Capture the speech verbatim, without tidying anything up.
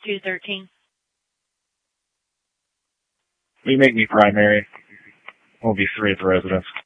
two thirteen. Will you make me primary? We'll be three at the residence.